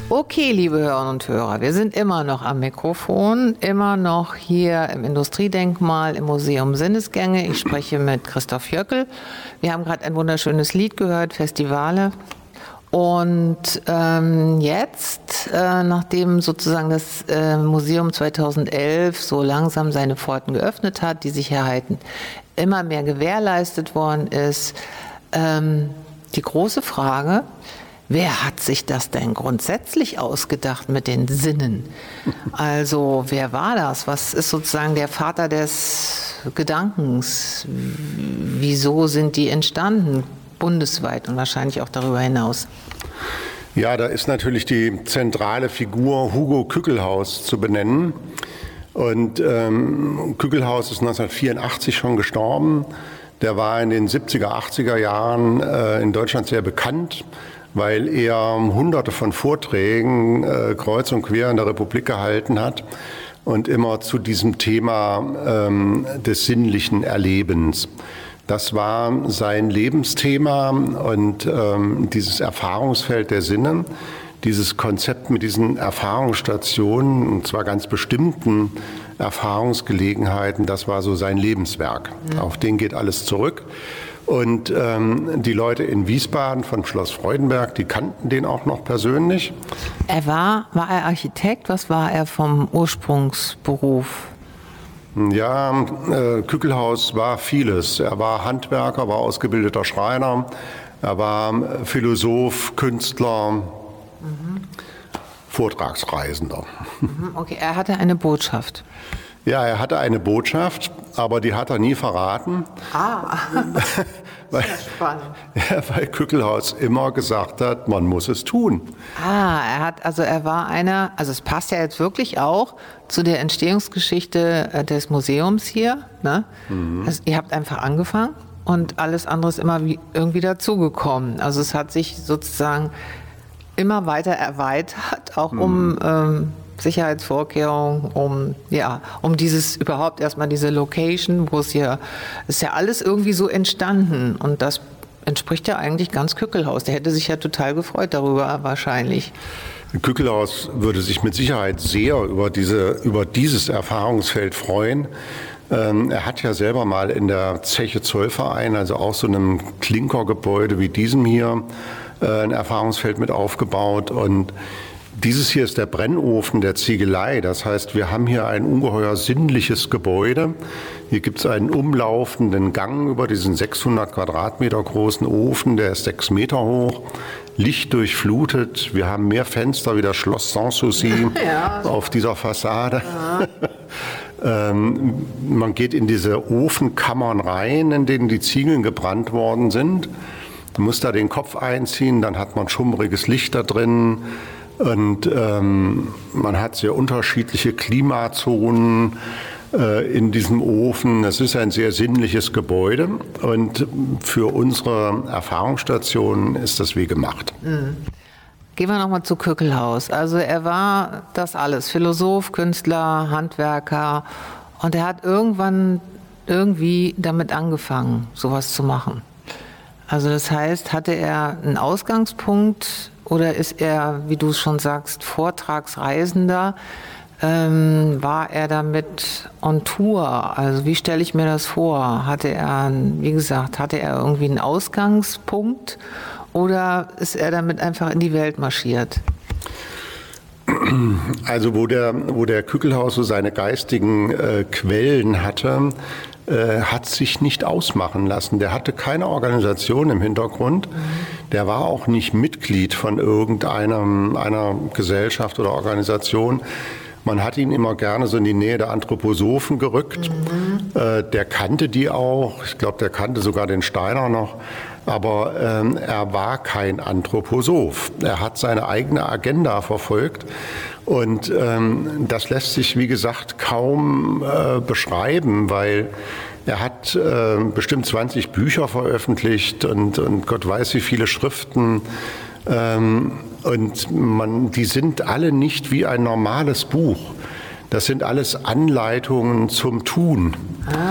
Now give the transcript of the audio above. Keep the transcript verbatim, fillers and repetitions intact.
Okay, liebe Hörerinnen und Hörer, wir sind immer noch am Mikrofon, immer noch hier im Industriedenkmal im Museum Sinnesgänge. Ich spreche mit Christoph Jöckel. Wir haben gerade ein wunderschönes Lied gehört, Festivale. Und ähm, jetzt, äh, nachdem sozusagen das äh, Museum zweitausendelf so langsam seine Pforten geöffnet hat, die Sicherheiten immer mehr gewährleistet worden ist, ähm, die große Frage: Wer hat sich das denn grundsätzlich ausgedacht mit den Sinnen? Also wer war das? Was ist sozusagen der Vater des Gedankens? Wieso sind die entstanden? Bundesweit und wahrscheinlich auch darüber hinaus. Ja, da ist natürlich die zentrale Figur Hugo Kückelhaus zu benennen. Und ähm, Kückelhaus ist neunzehnhundertvierundachtzig schon gestorben. Der war in den siebziger, achtziger Jahren äh, in Deutschland sehr bekannt, weil er hunderte von Vorträgen äh, kreuz und quer in der Republik gehalten hat und immer zu diesem Thema ähm, des sinnlichen Erlebens. Das war sein Lebensthema und ähm, dieses Erfahrungsfeld der Sinne, dieses Konzept mit diesen Erfahrungsstationen, und zwar ganz bestimmten Erfahrungsgelegenheiten, das war so sein Lebenswerk. Mhm. Auf den geht alles zurück. Und ähm, die Leute in Wiesbaden von Schloss Freudenberg, die kannten den auch noch persönlich. Er war, war er Architekt? Was war er vom Ursprungsberuf? Ja, äh, Kückelhaus war vieles. Er war Handwerker, war ausgebildeter Schreiner, er war Philosoph, Künstler, mhm. Vortragsreisender. Mhm, okay, er hatte eine Botschaft. Ja, er hatte eine Botschaft, aber die hat er nie verraten. Ah, weil, das ist spannend. Ja, weil Kückelhaus immer gesagt hat, man muss es tun. Ah, er hat, also er war einer, also es passt ja jetzt wirklich auch zu der Entstehungsgeschichte des Museums hier, ne? Mhm. Also ihr habt einfach angefangen und alles andere ist immer wie, irgendwie dazugekommen. Also es hat sich sozusagen immer weiter erweitert, auch mhm. um ähm, Sicherheitsvorkehrungen, um, ja, um dieses überhaupt erstmal diese Location, wo es hier, ist ja alles irgendwie so entstanden und das entspricht ja eigentlich ganz Kückelhaus. Der hätte sich ja total gefreut darüber wahrscheinlich. Kückelhaus würde sich mit Sicherheit sehr über, diese, über dieses Erfahrungsfeld freuen. Ähm, er hat ja selber mal in der Zeche Zollverein, also auch so einem Klinkergebäude wie diesem hier, äh, ein Erfahrungsfeld mit aufgebaut. Und dieses hier ist der Brennofen der Ziegelei. Das heißt, wir haben hier ein ungeheuer sinnliches Gebäude. Hier gibt es einen umlaufenden Gang über diesen sechshundert Quadratmeter großen Ofen. Der ist sechs Meter hoch, lichtdurchflutet. Wir haben mehr Fenster wie das Schloss Sanssouci ja. auf dieser Fassade. Ja. ähm, man geht in diese Ofenkammern rein, in denen die Ziegeln gebrannt worden sind. Man muss da den Kopf einziehen, dann hat man schummriges Licht da drin. Und ähm, man hat sehr unterschiedliche Klimazonen äh, in diesem Ofen. Es ist ein sehr sinnliches Gebäude und für unsere Erfahrungsstation ist das wie gemacht. Mhm. Gehen wir nochmal zu Kückelhaus. Also er war das alles, Philosoph, Künstler, Handwerker, und er hat irgendwann irgendwie damit angefangen, sowas zu machen. Also das heißt, hatte er einen Ausgangspunkt oder ist er, wie du es schon sagst, Vortragsreisender? Ähm, war er damit on Tour? Also wie stelle ich mir das vor? Hatte er, wie gesagt, hatte er irgendwie einen Ausgangspunkt oder ist er damit einfach in die Welt marschiert? Also wo der, wo der Kückelhaus so seine geistigen äh, Quellen hatte, hat sich nicht ausmachen lassen. Der hatte keine Organisation im Hintergrund. Der war auch nicht Mitglied von irgendeiner einer Gesellschaft oder Organisation. Man hat ihn immer gerne so in die Nähe der Anthroposophen gerückt. Mhm. Äh, der kannte die auch. Ich glaube, der kannte sogar den Steiner noch. Aber ähm, er war kein Anthroposoph. Er hat seine eigene Agenda verfolgt. Und ähm, das lässt sich, wie gesagt, kaum äh, beschreiben, weil er hat äh, bestimmt zwanzig Bücher veröffentlicht und, und Gott weiß wie viele Schriften. Ähm, und man, die sind alle nicht wie ein normales Buch. Das sind alles Anleitungen zum Tun.